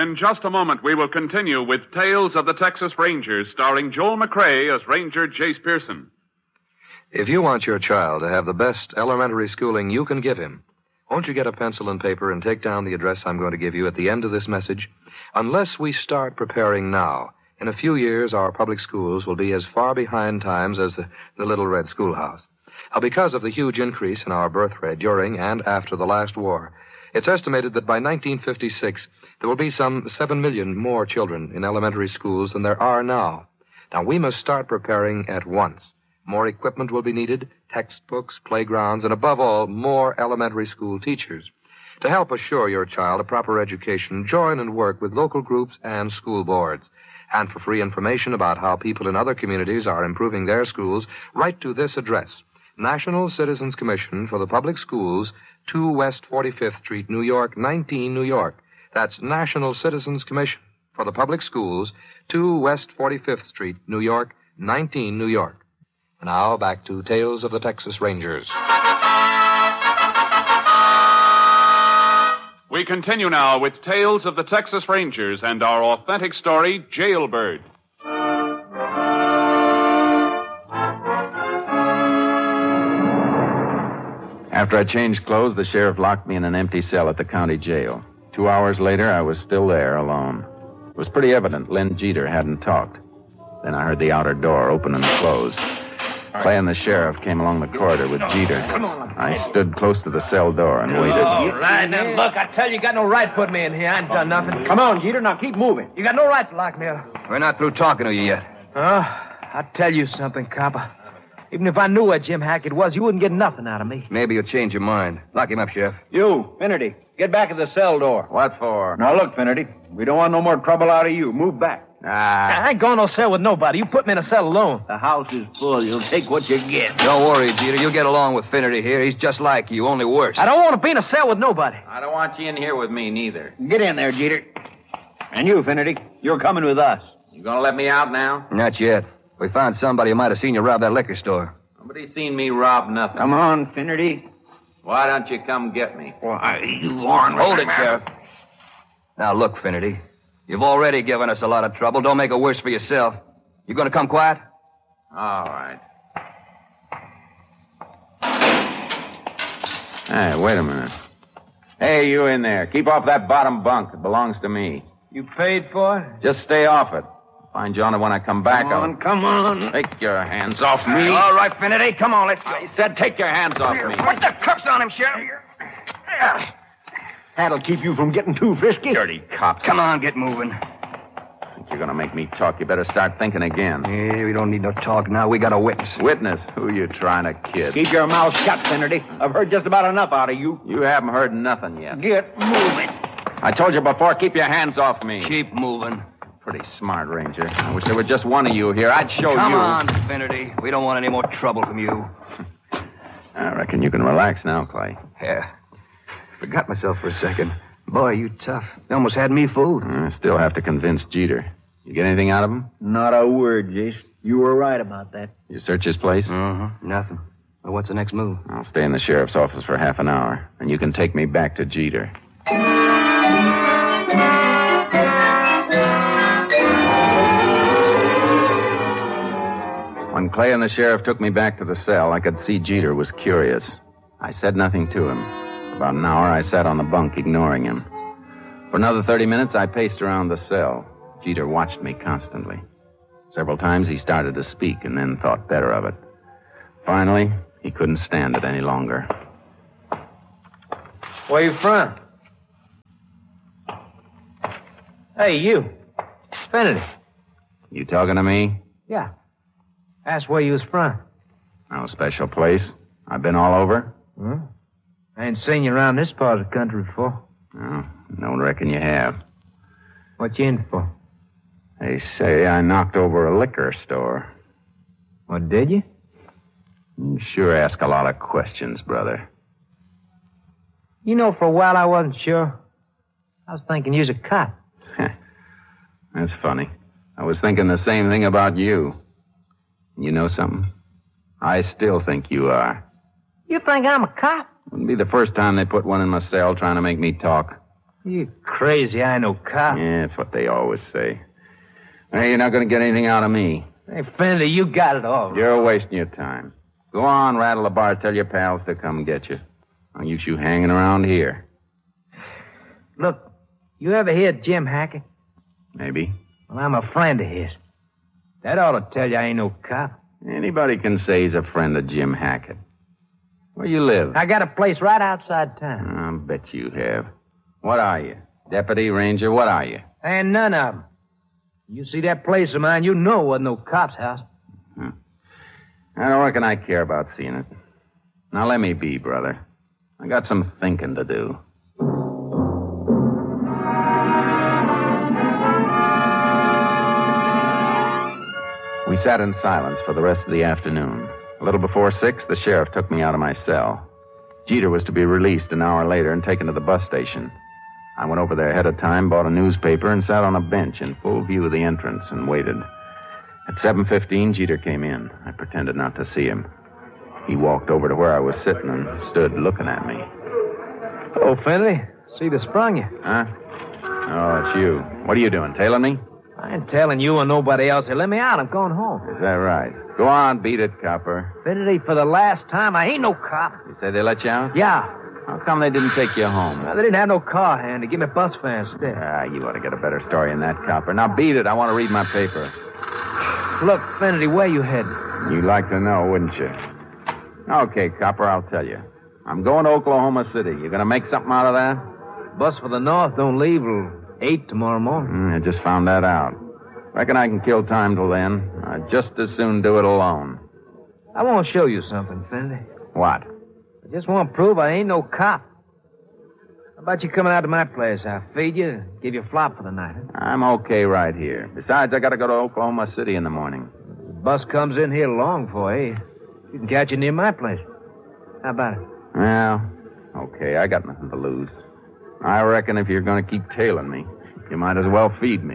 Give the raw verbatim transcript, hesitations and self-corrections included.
In just a moment, we will continue with Tales of the Texas Rangers, starring Joel McCrea as Ranger Jace Pearson. If you want your child to have the best elementary schooling you can give him, won't you get a pencil and paper and take down the address I'm going to give you at the end of this message? Unless we start preparing now, in a few years, our public schools will be as far behind times as the, the Little Red Schoolhouse. Now, because of the huge increase in our birth rate during and after the last war, it's estimated that by nineteen fifty-six, there will be some seven million more children in elementary schools than there are now. Now, we must start preparing at once. More equipment will be needed, textbooks, playgrounds, and above all, more elementary school teachers. To help assure your child a proper education, join and work with local groups and school boards. And for free information about how people in other communities are improving their schools, write to this address, National Citizens Commission for the Public Schools, two West forty-fifth Street, New York, nineteen, New York. That's National Citizens Commission for the Public Schools, two West forty-fifth Street, New York, nineteen, New York. Now, back to Tales of the Texas Rangers. We continue now with Tales of the Texas Rangers and our authentic story, Jailbird. After I changed clothes, the sheriff locked me in an empty cell at the county jail. Two hours later, I was still there, alone. It was pretty evident Lynn Jeter hadn't talked. Then I heard the outer door open and close. Clay and the sheriff came along the corridor with Jeter. I stood close to the cell door and waited. All right, now, look, I tell you, you got no right putting me in here. I ain't done nothing. Come on, Jeter, now keep moving. You got no right to lock me up. We're not through talking to you yet. Oh, I'll tell you something, copper. Even if I knew where Jim Hackett was, you wouldn't get nothing out of me. Maybe you'll change your mind. Lock him up, Sheriff. You, Finnerty, get back at the cell door. What for? Now, look, Finnerty, we don't want no more trouble out of you. Move back. Ah. I ain't going no cell with nobody. You put me in a cell alone. The house is full. You'll take what you get. Don't worry, Jeter. You'll get along with Finnerty here. He's just like you, only worse. I don't want to be in a cell with nobody. I don't want you in here with me, neither. Get in there, Jeter. And you, Finnerty, you're coming with us. You gonna let me out now? Not yet. We found somebody who might have seen you rob that liquor store. Nobody's seen me rob nothing. Come on, Finnerty. Why don't you come get me? Why, you on Hold it, Sheriff. Now, look, Finnerty. You've already given us a lot of trouble. Don't make it worse for yourself. You going to come quiet? All right. Hey, wait a minute. Hey, you in there. Keep off that bottom bunk. It belongs to me. You paid for it? Just stay off it. Find you on it when I come back. Come on, I'll... come on. Take your hands off me. All right, Finnerty. Come on, let's go. I said take your hands off me. Put the cuffs on him, Sheriff. That'll keep you from getting too frisky. Dirty cops. Come on, get moving. Think you're going to make me talk. You better start thinking again. Yeah, we don't need no talk now. We got a witness. Witness? Who you trying to kid? Keep your mouth shut, Finnerty. I've heard just about enough out of you. You haven't heard nothing yet. Get moving. I told you before, keep your hands off me. Keep moving. Pretty smart, Ranger. I wish there were just one of you here. I'd show Come you. on, Finnerty. We don't want any more trouble from you. I reckon you can relax now, Clay. Yeah. Forgot myself for a second. Boy, you tough. You almost had me fooled. I still have to convince Jeter. You get anything out of him? Not a word, Jace. You were right about that. You search his place? Mm-hmm. Nothing. Well, what's the next move? I'll stay in the sheriff's office for half an hour, and you can take me back to Jeter. When Clay and the sheriff took me back to the cell, I could see Jeter was curious. I said nothing to him. For about an hour, I sat on the bunk, ignoring him. For another thirty minutes, I paced around the cell. Jeter watched me constantly. Several times he started to speak and then thought better of it. Finally, he couldn't stand it any longer. Where you from? Hey, you. Finnerty. You talking to me? Yeah. Ask where you was from. No special place. I've been all over. Hmm? I ain't seen you around this part of the country before. No, don't reckon you have. What you in for? They say I knocked over a liquor store. What, did you? You sure ask a lot of questions, brother. You know, for a while I wasn't sure. I was thinking you was a cop. That's funny. I was thinking the same thing about you. You know something? I still think you are. You think I'm a cop? Wouldn't be the first time they put one in my cell trying to make me talk. You crazy, I know, cop. Yeah, it's what they always say. Hey, you're not going to get anything out of me. Hey, Fender, you got it all. You're wasting your time. Go on, rattle the bar, tell your pals to come get you. I'll use you hanging around here. Look, you ever hear Jim Hackett? Maybe. Well, I'm a friend of his. That ought to tell you I ain't no cop. Anybody can say he's a friend of Jim Hackett. Where you live? I got a place right outside town. I bet you have. What are you? Deputy, ranger, what are you? And none of them. You see that place of mine, you know it wasn't no cop's house. Huh. I don't reckon I care about seeing it. Now let me be, brother. I got some thinking to do. We sat in silence for the rest of the afternoon. A little before six, the sheriff took me out of my cell. Jeter was to be released an hour later and taken to the bus station. I went over there ahead of time, bought a newspaper, and sat on a bench in full view of the entrance and waited. At seven fifteen, Jeter came in. I pretended not to see him. He walked over to where I was sitting and stood looking at me. Oh, Finley, see they sprung you. Huh? Oh, it's you. What are you doing, tailing me? I ain't telling you or nobody else. They let me out. I'm going home. Is that right? Go on, beat it, copper. Finley, for the last time, I ain't no cop. You say they let you out? Yeah. How come they didn't take you home? Well, they didn't have no car hand to give me bus fare instead. Ah, you ought to get a better story than that, copper. Now beat it. I want to read my paper. Look, Finley, where you heading? You'd like to know, wouldn't you? Okay, copper, I'll tell you. I'm going to Oklahoma City. You going to make something out of that? Bus for the north don't leave till eight tomorrow morning. Mm, I just found that out. Reckon I can kill time till then. I'd just as soon do it alone. I want to show you something, Finley. What? I just want to prove I ain't no cop. How about you coming out to my place? I'll feed you, give you a flop for the night. Huh? I'm okay right here. Besides, I got to go to Oklahoma City in the morning. The bus comes in here long for you. You can catch it near my place. How about it? Well, okay, I got nothing to lose. I reckon if you're going to keep tailing me, you might as well feed me.